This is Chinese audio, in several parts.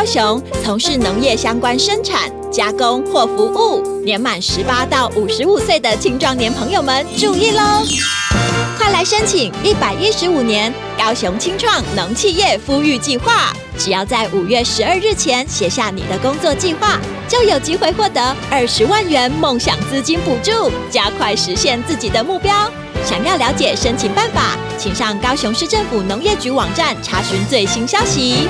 高雄从事农业相关生产、加工或服务，年满18到55岁的青壮年朋友们注意咯！快来申请115年高雄青创农企业孵育计划，只要在5月12日前写下你的工作计划，就有机会获得20万元梦想资金补助，加快实现自己的目标。想要了解申请办法，请上高雄市政府农业局网站查询最新消息。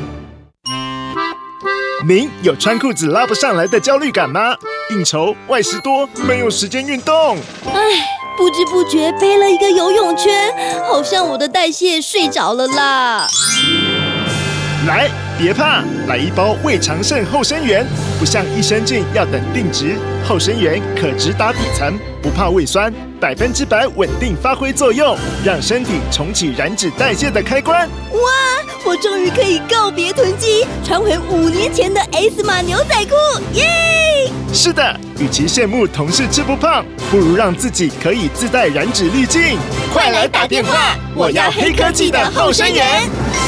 您有穿裤子拉不上来的焦虑感吗？应酬、外食多，没有时间运动。 不知不觉背了一个游泳圈，好像我的代谢睡着了啦。 来，别怕，来一包胃肠肾后生元，不像益生菌要等定值，后生元可直达底层，不怕胃酸，100%稳定发挥作用，让身体重启燃脂代谢的开关。 哇，我终于可以告别囤积，穿回5年前的 S 码牛仔裤，耶！ 是的，与其羡慕同事吃不胖，不如让自己可以自带燃脂滤镜。 快来打电话，我要黑科技的后生元。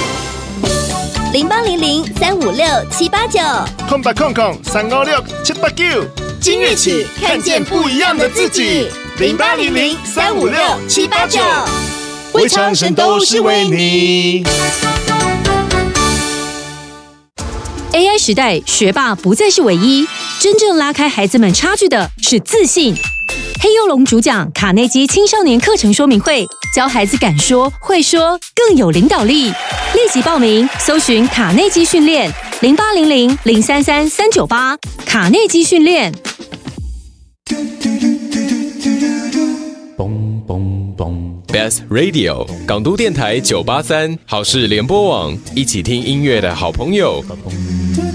0800-356-789， 空吧空空356-789， 今日起看见不一样的自己。0800-356-789， 胃肠肾都是为你。 AI 时代，学霸不再是唯一，真正拉开孩子们差距的是自信。黑幼龙主讲卡内基青少年课程说明会，教孩子敢说、会说，更有领导力。立即报名，搜寻卡内基训练0800-033-398，卡内基训练。 Best Radio 港都电台983，好事联播网，一起听音乐的好朋友。